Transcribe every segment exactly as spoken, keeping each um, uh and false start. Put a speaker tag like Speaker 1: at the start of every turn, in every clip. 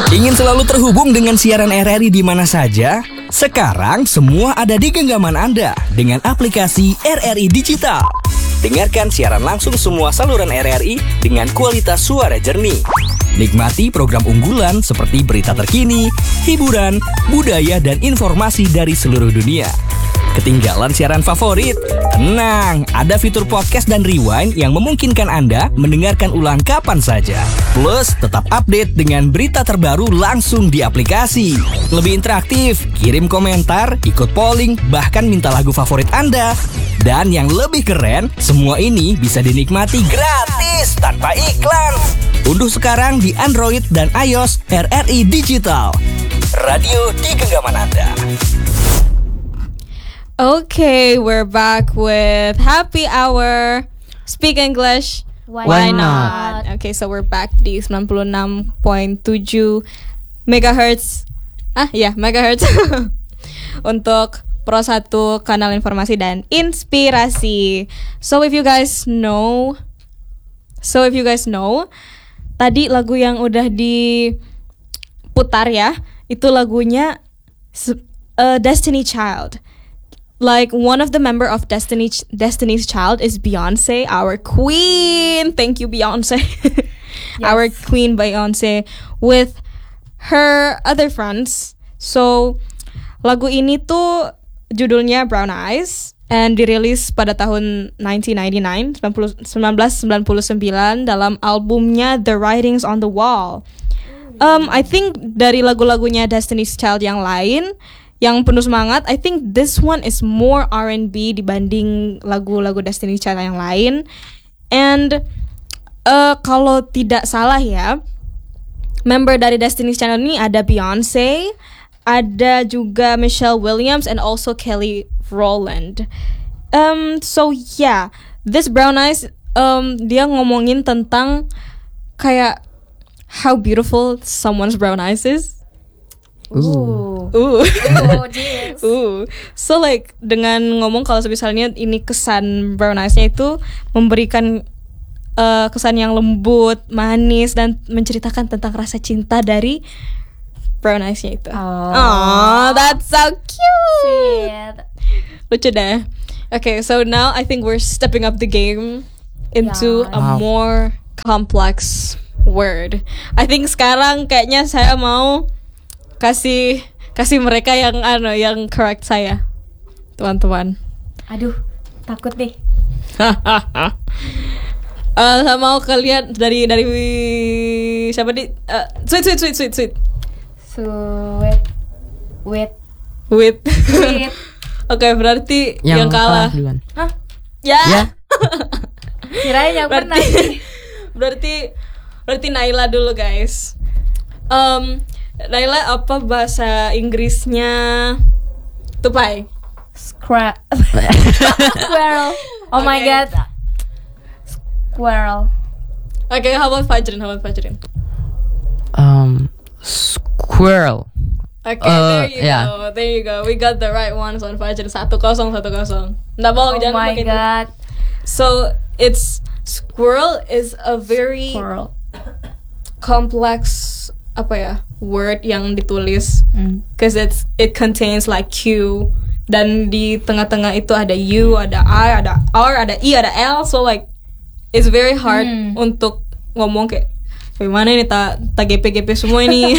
Speaker 1: Ingin selalu terhubung dengan siaran R R I di mana saja? Sekarang semua ada di genggaman Anda dengan aplikasi R R I Digital. Dengarkan siaran langsung semua saluran R R I dengan kualitas suara jernih. Nikmati program unggulan seperti berita terkini, hiburan, budaya, dan informasi dari seluruh dunia. Ketinggalan siaran favorit? Tenang, ada fitur podcast dan rewind yang memungkinkan Anda mendengarkan ulang kapan saja. Plus, tetap update dengan berita terbaru langsung di aplikasi. Lebih interaktif, kirim komentar, ikut polling, bahkan minta lagu favorit Anda. Dan yang lebih keren, semua ini bisa dinikmati gratis tanpa iklan. Unduh sekarang di Android dan iOS R R I Digital. Radio di genggaman Anda.
Speaker 2: Okay, we're back with Happy Hour. Speak English.
Speaker 3: Why,
Speaker 2: Why
Speaker 3: not?
Speaker 2: not? Okay, so we're back di sembilan puluh enam koma tujuh megahertz. Ah, ya, yeah, megahertz. Untuk Pro satu kanal informasi dan inspirasi. So if you guys know, so if you guys know, tadi lagu yang udah diputar ya, itu lagunya uh, Destiny Child. Like one of the member of Destiny Destiny's Child is Beyonce, our queen. Thank you, Beyonce. Yes. Our queen Beyonce with her other friends. So lagu ini tuh judulnya Brown Eyes and dirilis pada tahun nineteen ninety-nine, nineteen ninety-nine dalam albumnya The Writings on the Wall. Um, I think dari lagu-lagunya Destiny's Child yang lain yang penuh semangat, I think this one is more R and B dibanding lagu-lagu Destiny's Child yang lain. And uh, kalau tidak salah ya, member dari Destiny's Child ini ada Beyonce, ada juga Michelle Williams, and also Kelly Rowland. Um, so yeah, this Brown Eyes, um, dia ngomongin tentang kayak how beautiful someone's brown eyes is.
Speaker 3: Ooh.
Speaker 2: Ooh.
Speaker 3: Ooh, jeez.
Speaker 2: Ooh. So like dengan ngomong kalau misalnya ini kesan brown eyes-nya itu memberikan uh, kesan yang lembut, manis, dan menceritakan tentang rasa cinta dari brown eyes-nya itu.
Speaker 3: Oh,
Speaker 2: Aww, that's so cute.
Speaker 3: Sweet.
Speaker 2: Lucu deh. Okay, so now I think we're stepping up the game into
Speaker 3: Yeah.
Speaker 2: a
Speaker 4: Wow.
Speaker 2: more complex word. I think sekarang kayaknya saya mau kasih kasih mereka yang ano yang correct saya, teman-teman.
Speaker 3: Aduh, takut deh.
Speaker 2: uh, saya mau kalian dari dari siapa di uh, sweet sweet sweet sweet sweet
Speaker 3: Sweet. Wait.
Speaker 2: with
Speaker 3: Wait.
Speaker 2: Oke, berarti yang, yang kalah.
Speaker 4: duluan.
Speaker 3: Hah?
Speaker 2: Ya.
Speaker 4: Ya.
Speaker 3: Kirain yang pernah.
Speaker 2: berarti berarti berarti Naila dulu, guys. Um, Naila, apa bahasa Inggrisnya tupai?
Speaker 3: Scra- Squirrel. Oh my
Speaker 2: Okay.
Speaker 3: god. Squirrel.
Speaker 2: Oke, okay, how about Fajrin? How about Fajrin?
Speaker 4: Um, squirrel.
Speaker 2: Oke, okay,
Speaker 4: Uh,
Speaker 2: there you
Speaker 4: yeah.
Speaker 2: go, there you go. We got the right ones on Fajrin. Satu kosong, satu kosong. Nggak bohong,
Speaker 3: Oh
Speaker 2: jangan
Speaker 3: my
Speaker 2: pakai itu.
Speaker 3: god.
Speaker 2: So it's squirrel is a very
Speaker 3: Squirrel.
Speaker 2: complex apa ya word yang ditulis,
Speaker 3: Mm.
Speaker 2: cause it's it contains like Q, dan di tengah-tengah itu ada U, ada I, ada R, ada I, ada L. So like it's very hard
Speaker 3: Hmm.
Speaker 2: untuk ngomong kayak gimana ini tak tak G P G P semua ini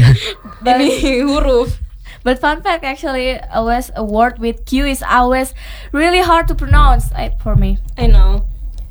Speaker 2: ini huruf.
Speaker 3: But fun fact, actually, always a word with Q is always really hard to pronounce I, for me.
Speaker 2: I know.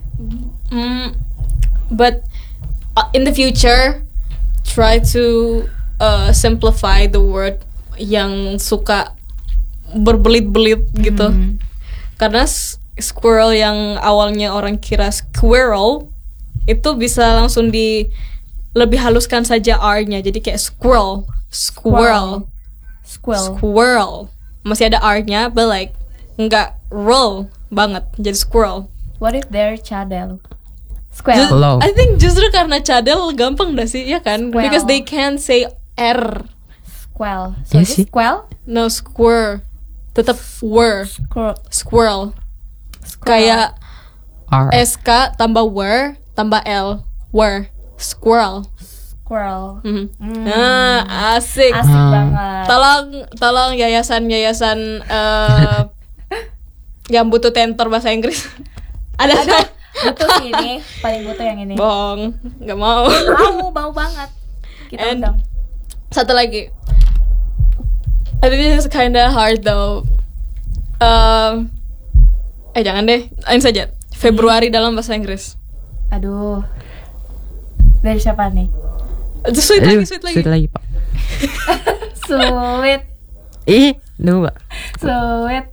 Speaker 2: Mm, but uh, in the future, try to uh, simplify the word yang suka berbelit-belit gitu.
Speaker 3: Hmm.
Speaker 2: Karena s- squirrel yang awalnya orang kira squirrel itu bisa langsung di lebih haluskan saja R-nya, jadi kayak squirrel, squirrel,
Speaker 3: Squirrel.
Speaker 2: squirrel. Masih ada R-nya, but like nggak roll banget, jadi squirrel.
Speaker 3: What if they're cadel?
Speaker 2: Ju-
Speaker 3: Squirrel.
Speaker 4: Hello.
Speaker 2: I think justru karena cadel gampang dah sih, ya kan?
Speaker 3: Squirrel.
Speaker 2: Because they can't say R.
Speaker 3: Squirrel. So
Speaker 4: Iya
Speaker 3: it's
Speaker 4: sih.
Speaker 3: squirrel?
Speaker 2: No, squir. Tetap were.
Speaker 3: Squirrel.
Speaker 2: Squirrel. Kayak
Speaker 4: R.
Speaker 2: S K tambah were tambah L. Were. Squirrel.
Speaker 3: Squirrel.
Speaker 2: Mhm.
Speaker 3: Hmm.
Speaker 2: Nah, asik.
Speaker 3: Asik
Speaker 4: Ah.
Speaker 3: banget.
Speaker 2: Tolong, tolong yayasan-yayasan eh, yang butuh tentor bahasa Inggris. Ada
Speaker 3: Aduh, butuh sih ini, paling butuh yang ini.
Speaker 2: Bohong, nggak mau.
Speaker 3: Mau, mau banget. Kita
Speaker 2: And-
Speaker 3: undang.
Speaker 2: Satu lagi. I think this is kinda hard though. Um, eh jangan deh, lain saja. Februari dalam bahasa Inggris.
Speaker 3: Aduh. Dari siapa nih?
Speaker 2: Sweet
Speaker 4: Aduh,
Speaker 2: lagi, sweet lagi.
Speaker 4: sweet lagi pak.
Speaker 3: Sweet,
Speaker 4: Ih, tunggu pak.
Speaker 3: sweet.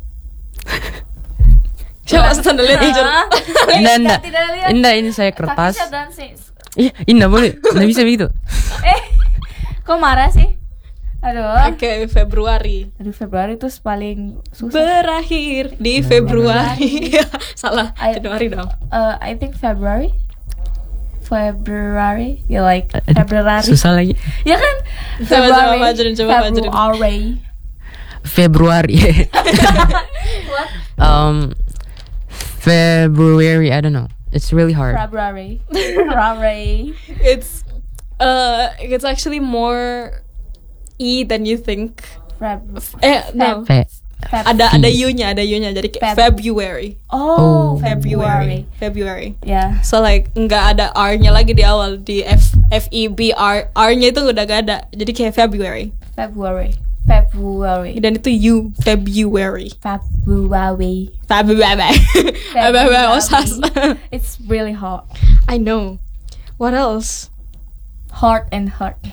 Speaker 2: Siapa sandal lihat jujur.
Speaker 3: Ah,
Speaker 4: Indah, indah,
Speaker 3: tidak lihat.
Speaker 4: indah ini saya kertas.
Speaker 3: Takisha dan si.
Speaker 4: Ih, indah boleh, nggak bisa begitu.
Speaker 3: Eh, kok marah sih? Aduh.
Speaker 2: Oke, Februari.
Speaker 3: Aduh, Februari tuh paling susah.
Speaker 2: Berakhir di Februari. Salah,
Speaker 3: I-
Speaker 2: Januari dong.
Speaker 3: Uh, I think February. February, ya like
Speaker 4: Aduh,
Speaker 3: Februari.
Speaker 4: susah lagi.
Speaker 3: Ya kan?
Speaker 2: Coba, coba majuin, coba majuin.
Speaker 3: February.
Speaker 4: Februari.
Speaker 3: What?
Speaker 4: um, February. I don't know. It's really hard.
Speaker 3: February. February.
Speaker 2: It's uh it's actually more E than you think.
Speaker 3: Feb.
Speaker 2: Eh, no.
Speaker 4: Fe.
Speaker 3: Feb.
Speaker 2: Ada ada U-nya, ada U-nya. Jadi kayak
Speaker 3: Feb.
Speaker 2: February.
Speaker 3: Oh,
Speaker 4: Oh.
Speaker 2: February.
Speaker 3: February.
Speaker 2: February.
Speaker 3: Ya.
Speaker 2: So like nggak ada R-nya lagi di awal, di F F E B R R-nya itu udah gak ada. Jadi kayak February.
Speaker 3: February. February.
Speaker 2: Dan itu U, February.
Speaker 3: February.
Speaker 2: February. February. Osas.
Speaker 3: It's really hot.
Speaker 2: I know. What else?
Speaker 3: Hot and hot.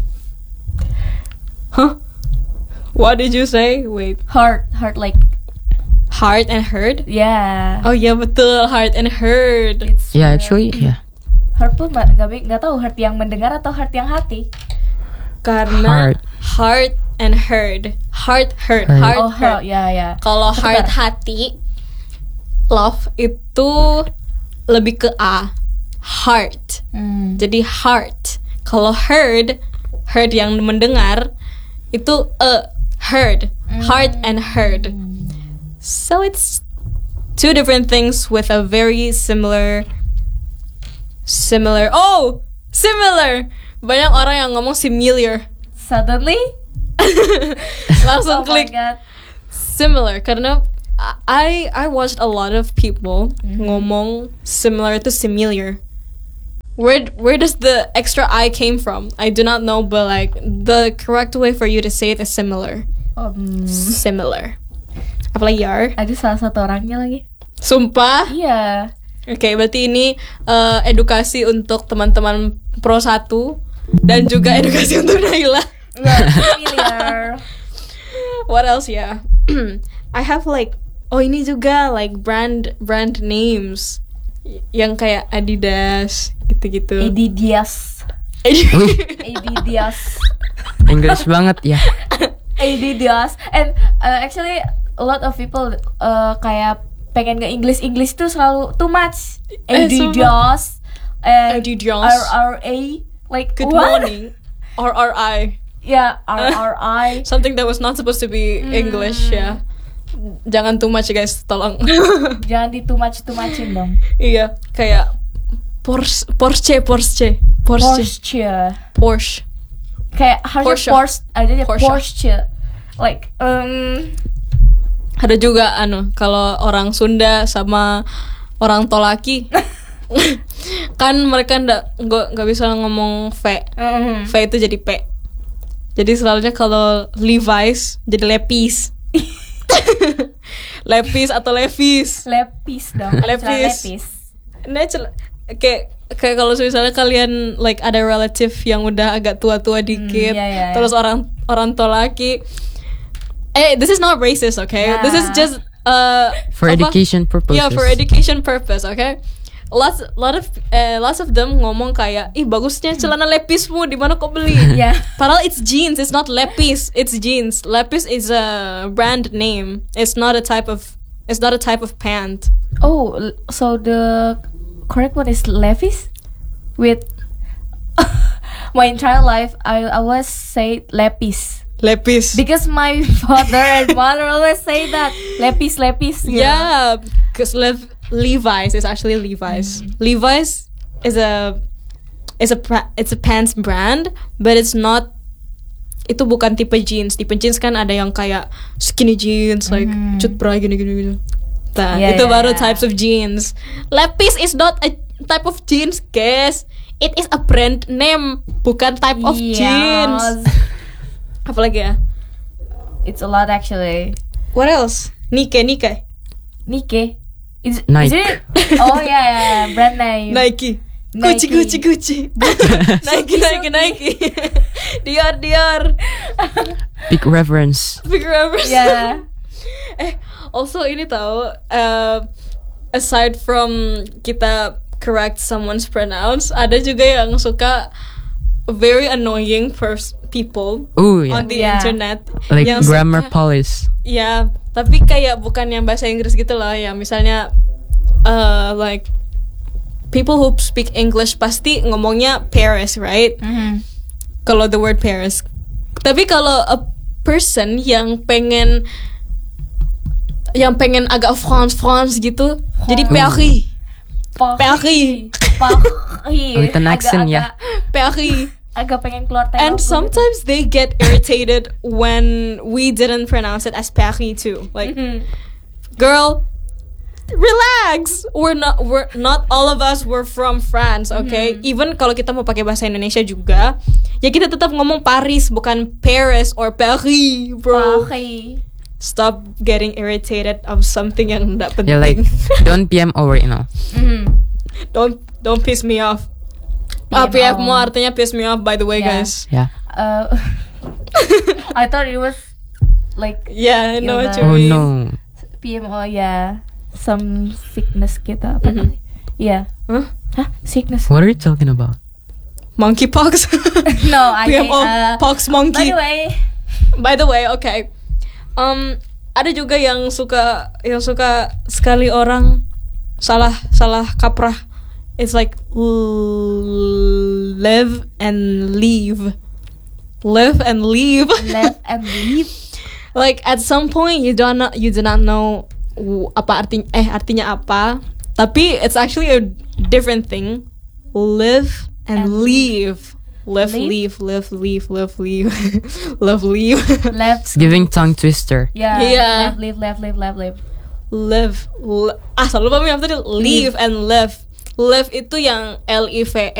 Speaker 2: Huh? What did you say? Wait.
Speaker 3: Heart, heart like
Speaker 2: Heart and heard?
Speaker 3: yeah.
Speaker 2: Oh iya betul, heart and heard.
Speaker 3: It's
Speaker 4: Yeah,
Speaker 3: real.
Speaker 4: actually, yeah.
Speaker 3: Heart pun nggak nggak nggak tahu heart yang mendengar atau heart yang hati.
Speaker 2: Karena
Speaker 4: Heart.
Speaker 2: heart and heard. Heart heard.
Speaker 4: Heard.
Speaker 2: Heart
Speaker 3: Oh,
Speaker 2: heard.
Speaker 3: heart, ya ya.
Speaker 2: Kalau
Speaker 3: Sebentar.
Speaker 2: heart hati, love itu lebih ke A. Heart.
Speaker 3: Hmm.
Speaker 2: Jadi heart. Kalau heard, heard yang mendengar itu a heard. Heart and heard. So it's two different things with a very similar similar. Oh, similar. Banyak orang yang ngomong similar.
Speaker 3: Suddenly,
Speaker 2: Langsung
Speaker 3: oh my
Speaker 2: klik
Speaker 3: god.
Speaker 2: similar karena I I watched a lot of people ngomong similar to similar. Where where does the extra I came from? I do not know, but like the correct way for you to say it is similar.
Speaker 3: Um,
Speaker 2: Similar. Apalagi yar?
Speaker 3: ada salah satu orangnya lagi.
Speaker 2: Sumpah.
Speaker 3: Iya.
Speaker 2: Oke, berarti ini eh, edukasi untuk teman-teman Pro satu dan juga edukasi untuk Naila.
Speaker 3: Iya, familiar.
Speaker 2: What else ya? I have like oh ini juga like brand brand names Y- yang kayak Adidas gitu-gitu.
Speaker 3: Adidas.
Speaker 4: Wih,
Speaker 3: Adidas.
Speaker 4: English banget ya.
Speaker 3: Adidas. And uh, actually a lot of people uh, kayak pengen ke English English tuh selalu too much.
Speaker 2: Eh,
Speaker 3: Adidas. And
Speaker 2: Adidas.
Speaker 3: R R A. Like
Speaker 2: Good
Speaker 3: what?
Speaker 2: morning. R R I.
Speaker 3: Yeah, R R I.
Speaker 2: Something that was not supposed to be English ya. Jangan too much guys, tolong.
Speaker 3: Jangan di too much too muchin dong.
Speaker 2: Iya, kayak Porsche, Porsche, Porsche, Porsche,
Speaker 3: Porsche.
Speaker 2: Porsche.
Speaker 3: Kayak harusnya
Speaker 2: Porsche.
Speaker 3: Porsche aja aja
Speaker 2: Porsche.
Speaker 3: Porsche. Like um
Speaker 2: Ada juga anu kalau orang Sunda sama orang Tolaki kan mereka ndak nggak nggak bisa ngomong V.
Speaker 3: mm,
Speaker 2: V itu jadi P. Jadi selalunya kalau Levi's jadi Lepis. Lepis atau Levis.
Speaker 3: lepis dong.
Speaker 2: Lepis.
Speaker 3: Celana lepis.
Speaker 2: Natural. Kayak kayak kalau misalnya kalian like ada relative yang udah agak tua-tua dikit,
Speaker 3: iya, iya, iya.
Speaker 2: terus orang orang Tolaki. Eh, this is not racist, okay?
Speaker 3: Yeah.
Speaker 2: This is just uh
Speaker 4: For
Speaker 2: apa?
Speaker 4: education purposes.
Speaker 2: Yeah, for education purpose, okay? Lots, lot of, eh, lots of them ngomong kayak, ih bagusnya celana lepismu, di mana kau beli?
Speaker 3: Yeah.
Speaker 2: Padahal it's jeans, it's not lepis, it's jeans. Lepis is a brand name. It's not a type of, it's not a type of pant.
Speaker 3: Oh, l- so the correct one is Levi's with my entire life I I always say lepis
Speaker 2: Lepis.
Speaker 3: because my father and mother always say that lepis lepis. gitu.
Speaker 2: Yeah, because Lev- Levi's is actually Levi's. Levi's is a it's a pra- it's a pants brand, but it's not. Itu bukan tipe jeans. Tipe jeans kan ada yang kayak skinny jeans, like cut bra gini-gini gitu. Nah,
Speaker 3: Yeah,
Speaker 2: itu
Speaker 3: yeah,
Speaker 2: baru
Speaker 3: yeah.
Speaker 2: types of jeans. Lepis is not a type of jeans, guys. It is a brand name, bukan type of
Speaker 3: Yes.
Speaker 2: jeans. Apalagi ya?
Speaker 3: It's a lot actually.
Speaker 2: What else? Nike, Nike,
Speaker 3: Nike. Is,
Speaker 4: Nike.
Speaker 3: is it? Oh yeah, yeah, brand name.
Speaker 2: Nike,
Speaker 3: Nike.
Speaker 2: Gucci, Gucci, Gucci, Nike, Nike, Nike, Dior, Dior.
Speaker 4: Big reverence.
Speaker 2: Big reference.
Speaker 3: Yeah.
Speaker 2: Eh, also ini tahu, uh, aside from kita correct someone's pronounce, ada juga yang suka very annoying pers- people
Speaker 4: Ooh, yeah.
Speaker 2: on the
Speaker 3: Yeah.
Speaker 2: internet.
Speaker 4: Like
Speaker 2: yang
Speaker 4: grammar
Speaker 2: suka-
Speaker 4: police.
Speaker 2: Ya, tapi kayak bukan yang bahasa Inggris gitu loh, ya misalnya uh, like people who speak English pasti ngomongnya Paris, right?
Speaker 3: Mhm.
Speaker 2: Kalau the word Paris. Tapi kalau a person yang pengen yang pengen agak France France gitu, jadi Paris, Paris,
Speaker 3: Paris.
Speaker 4: With an accent, ya.
Speaker 2: Paris.
Speaker 3: Agak pengen keluar tengok.
Speaker 2: And sometimes they get irritated when we didn't pronounce it as Paris too. Like,
Speaker 3: Mhm.
Speaker 2: girl, relax. We're not we're not all of us were from France, okay? Even kalau kita mau pakai bahasa Indonesia juga, ya kita tetap ngomong Paris bukan Paris or Paris, bro.
Speaker 3: Paris.
Speaker 2: Stop getting irritated of something yang tidak penting.
Speaker 4: Yeah, like don't P M over, you know.
Speaker 3: Mhm.
Speaker 2: don't don't piss me off.
Speaker 3: P M
Speaker 2: Ah, P M mo
Speaker 3: on.
Speaker 2: artinya piss me off, by the way,
Speaker 3: Yeah.
Speaker 2: guys.
Speaker 4: Yeah.
Speaker 3: Uh, I thought it was like
Speaker 2: Yeah, I know what you
Speaker 4: Oh
Speaker 2: mean.
Speaker 4: no.
Speaker 3: P M O, yeah, some sickness kita apa
Speaker 2: Mhm.
Speaker 3: namanya? Yeah.
Speaker 2: Huh?
Speaker 3: Hah? Sickness?
Speaker 4: What are you talking about?
Speaker 2: Monkeypox.
Speaker 3: No, I
Speaker 2: P M
Speaker 3: think.
Speaker 2: O,
Speaker 3: Uh,
Speaker 2: pox
Speaker 3: by
Speaker 2: monkey.
Speaker 3: the way,
Speaker 2: By the way, okay. Um, ada juga yang suka yang suka sekali orang salah salah kaprah. It's like l- live and leave. Live and leave.
Speaker 3: left and leave.
Speaker 2: Like at some point you don't know, you do not know w- apa artinya eh artinya apa. Tapi it's actually a different thing. Live and,
Speaker 3: And
Speaker 2: leave. Live,
Speaker 3: Leave?
Speaker 2: leave, live, leave, live, leave, live, leave.
Speaker 3: Left.
Speaker 4: It's giving tongue twister.
Speaker 3: Yeah.
Speaker 2: Yeah.
Speaker 3: Left, leave, left, leave, left, leave.
Speaker 2: Live, li- ah selalu lupa yang tadi leave and live. Live itu yang L I V E